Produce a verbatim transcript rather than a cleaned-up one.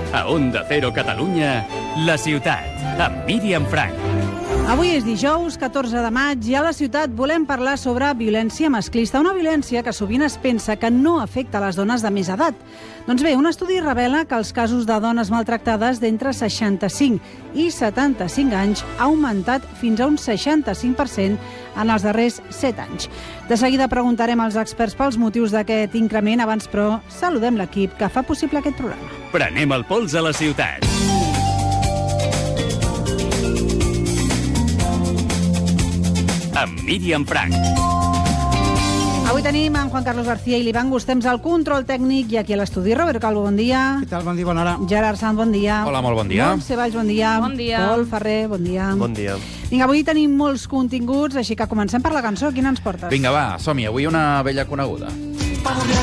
A Onda Cero Catalunya, La Ciutat, amb Míriam Frank. Avui és dijous, catorze de maig, i a La Ciutat volem parlar sobre violència masclista, una violència que sovint es pensa que no afecta les dones de més edat. Doncs bé, un estudi revela que els casos de dones maltractades d'entre seixanta-cinc i setanta-cinc anys ha augmentat fins a un seixanta-cinc per cent en els darrers set anys. De seguida preguntarem als experts pels motius d'aquest increment. Abans, però, saludem l'equip que fa possible aquest programa. Prenem el pols a la ciutat. Amb Míriam Frank. Avui tenim en Juan Carlos García i l'Ivan Gustems al control tècnic, i aquí a l'estudi Robert Calvo, bon dia. Què tal? Bon dia, bona hora. Gerard Sanz, bon dia. Hola, molt bon dia. Montse Valls, bon dia. Bon dia. Pol Ferrer, bon dia. Bon dia. Vinga, avui tenim molts continguts, així que comencem per la cançó. Quina ens portes? Vinga, va, som-hi. Avui una vella coneguda.